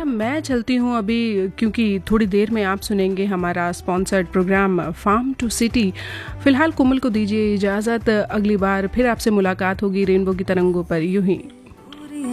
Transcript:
अच्छा, मैं चलती हूँ अभी, क्योंकि थोड़ी देर में आप सुनेंगे हमारा sponsored programme farm to city. फ़िलहाल कोमल को दीजिए इजाज़त, अगली बार फिर आपसे मुलाकात होगी रेनबो की तरंगों पर यूं ही।